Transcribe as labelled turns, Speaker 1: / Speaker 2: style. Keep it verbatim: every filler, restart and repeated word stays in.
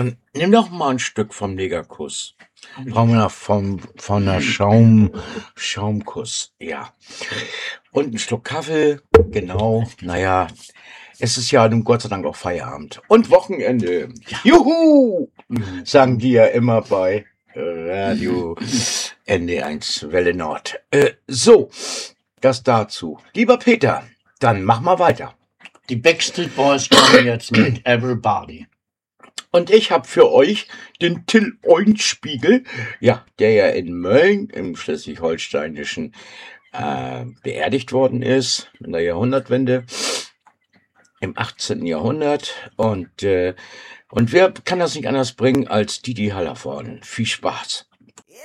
Speaker 1: Und nimm doch mal ein Stück vom Negerkuss. Brauchen wir noch vom, von der Schaum, Schaumkuss, ja. Und einen Schluck Kaffee, genau. Naja, es ist ja nun Gott sei Dank auch Feierabend. Und Wochenende. Juhu! Sagen die ja immer bei Radio N D eins Welle Nord. Äh, so, das dazu. Lieber Peter, dann mach mal weiter.
Speaker 2: Die Backstreet Boys kommen jetzt mit Everybody.
Speaker 1: Und ich habe für euch den Till Eulenspiegel, ja, der ja in Mölln im Schleswig-Holsteinischen äh, beerdigt worden ist in der Jahrhundertwende im achtzehnten Jahrhundert. Und, äh, und wer kann das nicht anders bringen als Didi Hallervorden? Viel Spaß.